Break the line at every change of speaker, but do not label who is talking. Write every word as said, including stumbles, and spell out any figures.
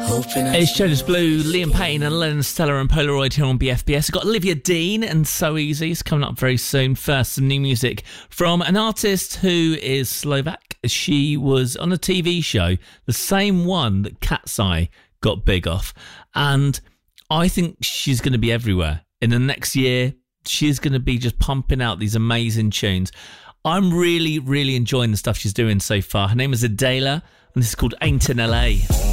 It's Jonas Blue, Liam Payne and Lennon Stella and Polaroid here on B F B S. We've got Olivia Dean and So Easy. It's coming up very soon. First, some new music from an artist who is Slovak. She was on a T V show, the same one that Cat's Eye got big off. And I think she's going to be everywhere. In the next year, she's going to be just pumping out these amazing tunes. I'm really, really enjoying the stuff she's doing so far. Her name is Adela, and this is called Ain't in L A.